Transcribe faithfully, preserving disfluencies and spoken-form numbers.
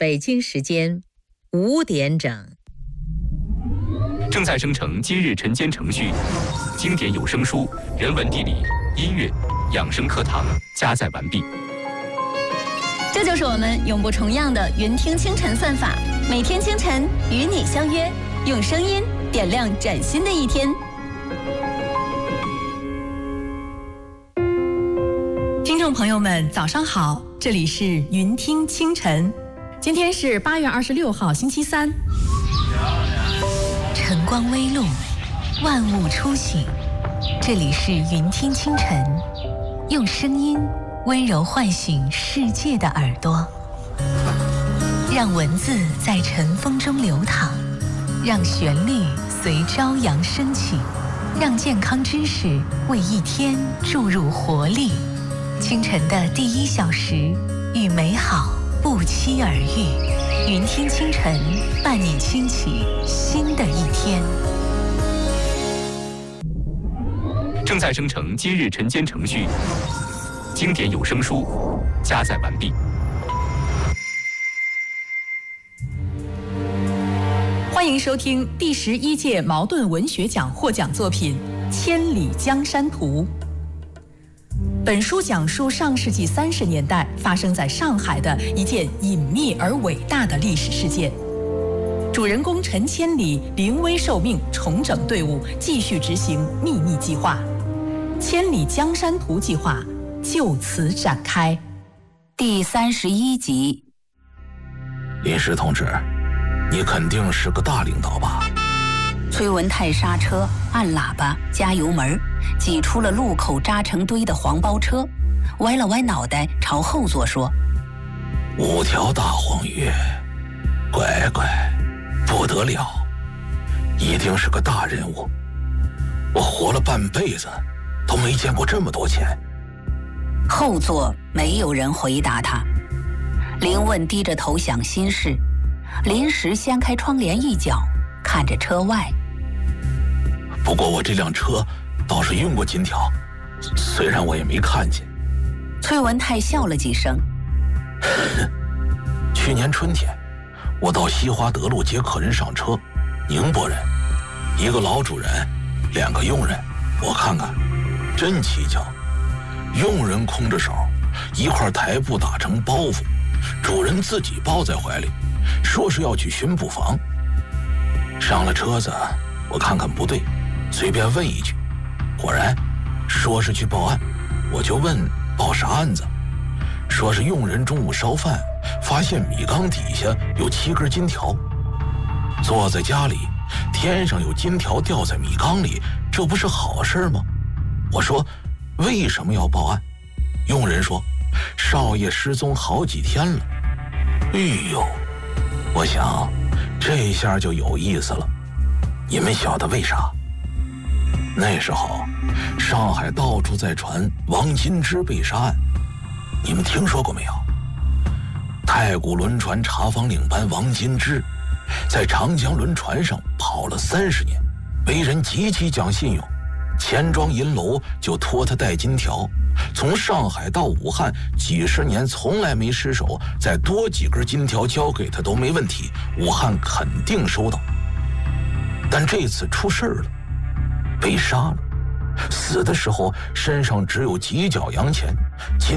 北京时间五点整。 正在生成今日晨间程序，经典有声书、人文地理、音乐、养生课堂加载完毕。 这就是我们永不重样的云听清晨算法，每天清晨与你相约，用声音点亮崭新的一天。 听众朋友们，早上好，这里是云听清晨，今天是八月二十六号，星期三。 晨光微露，万物初醒，这里是云听清晨，用声音温柔唤醒世界的耳朵，让文字在晨风中流淌，让旋律随朝阳升起，让健康知识为一天注入活力。清晨的第一小时，与美好不期而遇。云听清晨，伴你轻启新的一天。 正在生成今日晨间程序，经典有声书加载完毕。 欢迎收听第十一届茅盾文学奖获奖作品《千里江山图》。本书讲述上世纪三十年代发生在上海的一件隐秘而伟大的历史事件。主人公陈千里临危受命，重整队伍，继续执行秘密计划。千里江山图计划就此展开。 第三十一集。 林石同志，你肯定是个大领导吧？ 崔文泰刹车，按喇叭，加油门，挤出了路口扎成堆的黄包车，歪了歪脑袋，朝后座说：“ 五条大黄鱼，乖乖，不得了，一定是个大人物。我活了半辈子，都没见过这么多钱。” 后座没有人回答他。林问低着头想心事，临时掀开窗帘一角，看着车外。 不过我这辆车倒是用过金条，虽然我也没看见。 崔文泰笑了几声。 去年春天，我到西华德路接客人上车，宁波人，一个老主人，两个佣人，我看看，真蹊跷。佣人空着手，一块台布打成包袱，主人自己抱在怀里，说是要去巡捕房。上了车子，我看看不对，随便问一句，果然说是去报案。我就问报啥案子，说是佣人中午烧饭，发现米缸底下有七根金条，坐在家里，天上有金条掉在米缸里，这不是好事吗？我说为什么要报案？佣人说少爷失踪好几天了。哎呦，我想这下就有意思了。你们晓得为啥？那时候上海到处在传王金枝被杀案，你们听说过没有？太古轮船查房领班王金枝在长江轮船上跑了三十年，为人极其讲信用，钱庄银楼就托他带金条，从上海到武汉几十年从来没失手，再多几根金条交给他都没问题，武汉肯定收到。但这次出事了，被杀了，死的时候身上只有几角洋钱。